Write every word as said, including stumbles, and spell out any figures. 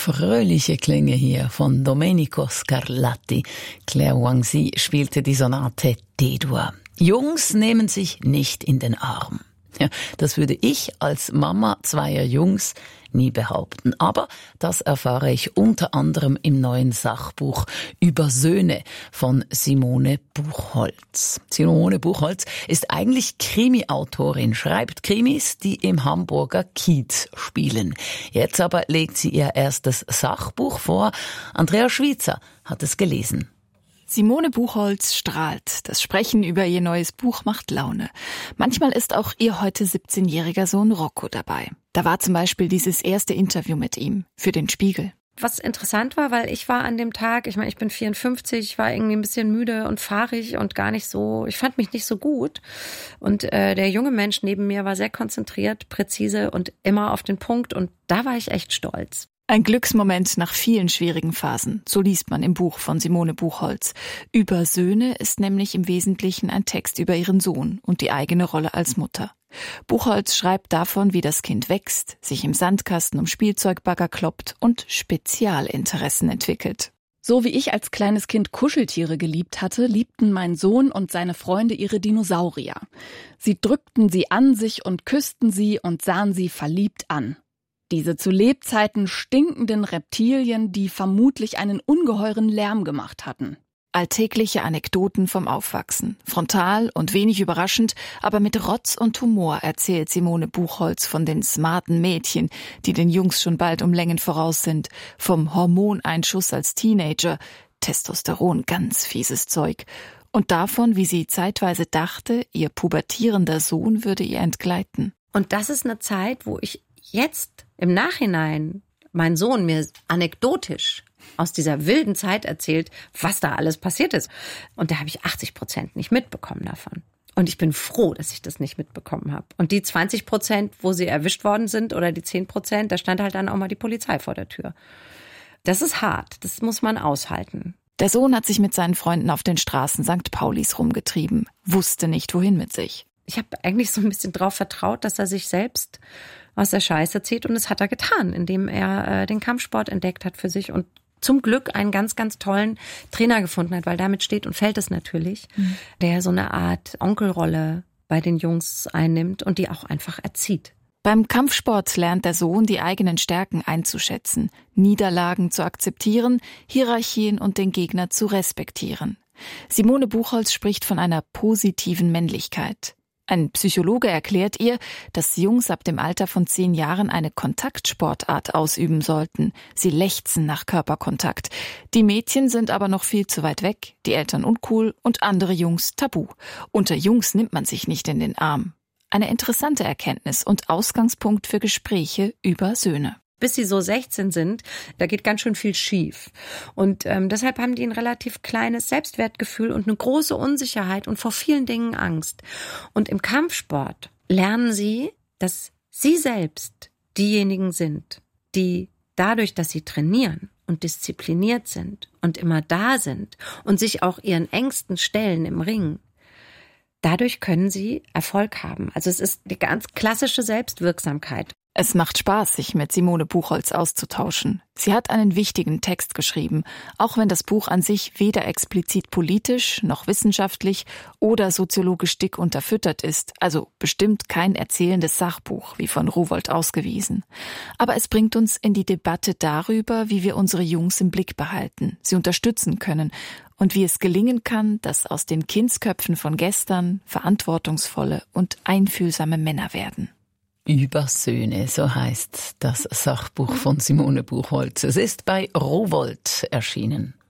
Fröhliche Klänge hier von Domenico Scarlatti. Claire Wangzi spielte die Sonate D-Dur. Jungs nehmen sich nicht in den Arm. Ja, das würde ich als Mama zweier Jungs nie behaupten. Aber das erfahre ich unter anderem im neuen Sachbuch über Söhne von Simone Buchholz. Simone Buchholz ist eigentlich Krimi-Autorin, schreibt Krimis, die im Hamburger Kiez spielen. Jetzt aber legt sie ihr erstes Sachbuch vor. Andrea Schwitzer hat es gelesen. Simone Buchholz strahlt. Das Sprechen über ihr neues Buch macht Laune. Manchmal ist auch ihr heute siebzehnjähriger Sohn Rocco dabei. Da war zum Beispiel dieses erste Interview mit ihm für den Spiegel. Was interessant war, weil ich war an dem Tag, ich meine, ich bin vierundfünfzig, ich war irgendwie ein bisschen müde und fahrig und gar nicht so, ich fand mich nicht so gut. Und äh, der junge Mensch neben mir war sehr konzentriert, präzise und immer auf den Punkt und da war ich echt stolz. Ein Glücksmoment nach vielen schwierigen Phasen, so liest man im Buch von Simone Buchholz. Über Söhne ist nämlich im Wesentlichen ein Text über ihren Sohn und die eigene Rolle als Mutter. Buchholz schreibt davon, wie das Kind wächst, sich im Sandkasten um Spielzeugbagger kloppt und Spezialinteressen entwickelt. So wie ich als kleines Kind Kuscheltiere geliebt hatte, liebten mein Sohn und seine Freunde ihre Dinosaurier. Sie drückten sie an sich und küssten sie und sahen sie verliebt an. Diese zu Lebzeiten stinkenden Reptilien, die vermutlich einen ungeheuren Lärm gemacht hatten. Alltägliche Anekdoten vom Aufwachsen. Frontal und wenig überraschend, aber mit Rotz und Humor erzählt Simone Buchholz von den smarten Mädchen, die den Jungs schon bald um Längen voraus sind, vom Hormoneinschuss als Teenager, Testosteron, ganz fieses Zeug, und davon, wie sie zeitweise dachte, ihr pubertierender Sohn würde ihr entgleiten. Und das ist eine Zeit, wo ich jetzt im Nachhinein mein Sohn mir anekdotisch aus dieser wilden Zeit erzählt, was da alles passiert ist. Und da habe ich achtzig Prozent nicht mitbekommen davon. Und ich bin froh, dass ich das nicht mitbekommen habe. Und die zwanzig Prozent, wo sie erwischt worden sind, oder die zehn Prozent, da stand halt dann auch mal die Polizei vor der Tür. Das ist hart, das muss man aushalten. Der Sohn hat sich mit seinen Freunden auf den Straßen Sankt Paulis rumgetrieben, wusste nicht, wohin mit sich. Ich habe eigentlich so ein bisschen drauf vertraut, dass er sich selbst aus der Scheiße zieht. Und das hat er getan, indem er äh, den Kampfsport entdeckt hat für sich und zum Glück einen ganz, ganz tollen Trainer gefunden hat, weil damit steht und fällt es natürlich, mhm. der so eine Art Onkelrolle bei den Jungs einnimmt und die auch einfach erzieht. Beim Kampfsport lernt der Sohn, die eigenen Stärken einzuschätzen, Niederlagen zu akzeptieren, Hierarchien und den Gegner zu respektieren. Simone Buchholz spricht von einer positiven Männlichkeit. Ein Psychologe erklärt ihr, dass Jungs ab dem Alter von zehn Jahren eine Kontaktsportart ausüben sollten. Sie lechzen nach Körperkontakt. Die Mädchen sind aber noch viel zu weit weg, die Eltern uncool und andere Jungs tabu. Unter Jungs nimmt man sich nicht in den Arm. Eine interessante Erkenntnis und Ausgangspunkt für Gespräche über Söhne. Bis sie so sechzehn sind, da geht ganz schön viel schief. Und ähm, deshalb haben die ein relativ kleines Selbstwertgefühl und eine große Unsicherheit und vor vielen Dingen Angst. Und im Kampfsport lernen sie, dass sie selbst diejenigen sind, die dadurch, dass sie trainieren und diszipliniert sind und immer da sind und sich auch ihren Ängsten stellen im Ring, dadurch können sie Erfolg haben. Also es ist die ganz klassische Selbstwirksamkeit. Es macht Spaß, sich mit Simone Buchholz auszutauschen. Sie hat einen wichtigen Text geschrieben, auch wenn das Buch an sich weder explizit politisch noch wissenschaftlich oder soziologisch dick unterfüttert ist, also bestimmt kein erzählendes Sachbuch, wie von Rowohlt ausgewiesen. Aber es bringt uns in die Debatte darüber, wie wir unsere Jungs im Blick behalten, sie unterstützen können und wie es gelingen kann, dass aus den Kindsköpfen von gestern verantwortungsvolle und einfühlsame Männer werden. Über Söhne, so heißt das Sachbuch von Simone Buchholz. Es ist bei Rowohlt erschienen.